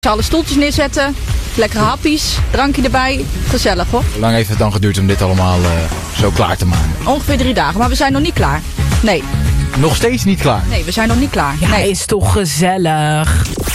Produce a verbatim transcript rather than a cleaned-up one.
Alle stoeltjes neerzetten, lekkere happies, drankje erbij. Gezellig hoor. Hoe lang heeft het dan geduurd om dit allemaal uh, zo klaar te maken? Ongeveer drie dagen, maar we zijn nog niet klaar. Nee. Nog steeds niet klaar? Nee, we zijn nog niet klaar. Ja, nee. is toch gezellig.